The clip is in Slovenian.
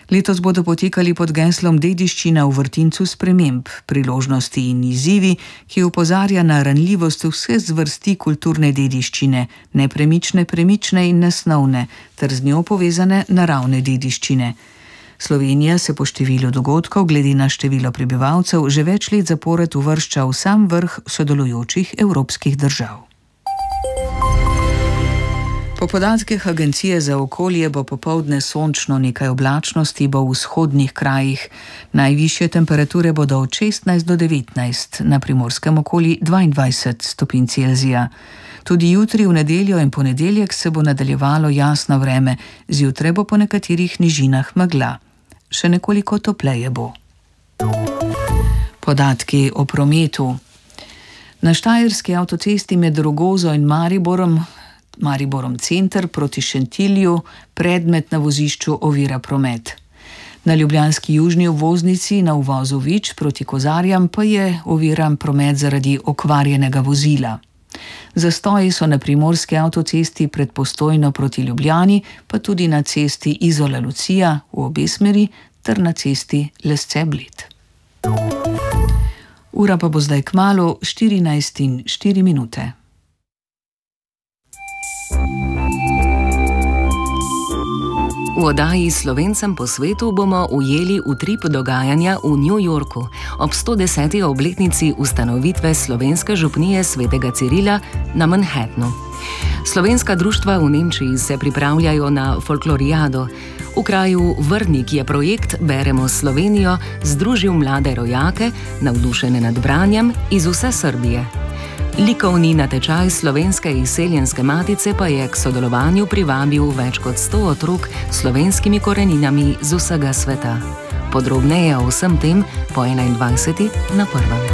Letos bodo potekali pod geslom Dediščina v vrtincu sprememb, priložnosti in izzivi, ki opozarja na ranljivost vse zvrsti kulturne dediščine, nepremične, premične in nesnovne, ter z njo povezane naravne dediščine. Slovenija se po številu dogodkov glede na število prebivalcev že več let zapored uvršča v sam vrh sodelujočih evropskih držav. Po podatkih Agencije za okolje bo popoldne sončno, nekaj oblačnosti bo v vzhodnih krajih. Najvišje temperature bodo od 16 do 19, na Primorskem okoli 22 stopinj Celzija. Tudi jutri, v nedeljo in ponedeljek se bo nadaljevalo jasno vreme, zjutraj bo po nekaterih nižinah megla. Še nekoliko topleje bo. Podatki o prometu. Na štajerski avtocesti med Rogozo in Mariborom center proti Šentilju predmet na vozišču ovira promet. Na ljubljanski južni obvoznici na uvozu Vič proti Kozarjam pa je oviran promet zaradi okvarjenega vozila. Zastoji so na primorski avtocesti pred Postojno proti Ljubljani, pa tudi na cesti Izola-Lucija v obe smeri ter na cesti Lesce-Bled. Ura pa bo zdaj kmalu 14:04. V oddaji Slovencem po svetu bomo ujeli utrip dogajanja v New Yorku ob 110. obletnici ustanovitve slovenske župnije Svetega Cirila na Manhattnu. Slovenska društva v Nemčiji se pripravljajo na folklorijado. V kraju Vrnik je projekt Beremo Slovenijo združil mlade rojake, navdušene nad branjem iz vse Srbije. Likovni natečaj Slovenske izseljenske matice pa je k sodelovanju privabil več kot 100 otrok s slovenskimi koreninami z vsega sveta. Podrobneje o vsem tem po 21. na 1.